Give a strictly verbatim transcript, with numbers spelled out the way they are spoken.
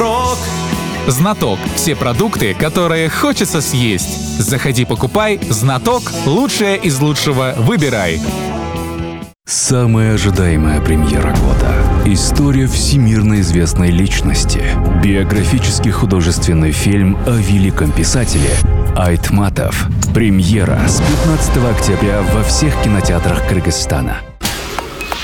Знаток. Знаток – все продукты, которые хочется съесть. Заходи, покупай. Знаток – лучшее из лучшего выбирай. Самая ожидаемая премьера года. История всемирно известной личности. Биографический художественный фильм о великом писателе Айтматов. Премьера с пятнадцатого октября во всех кинотеатрах Кыргызстана.